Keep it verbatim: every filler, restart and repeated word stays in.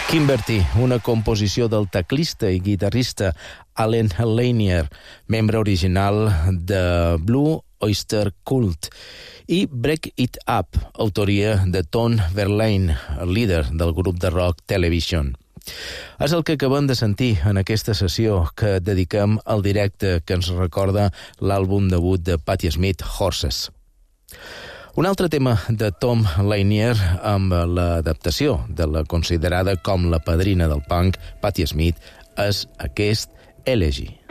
Kimberty, una composició del teclista i guitarrista Allen Lanier, membre original de Blue Oyster Cult, i Break It Up, autoria de Tom Verlaine, el líder del grup de rock Television. És el que acabem de sentir en aquesta sessió que dediquem al directe que ens recorda l'àlbum debut de Patti Smith, Horses. Un altre tema de Tom Lanier amb l'adaptació de la considerada com la padrina del punk, Patti Smith, és aquest Elegy.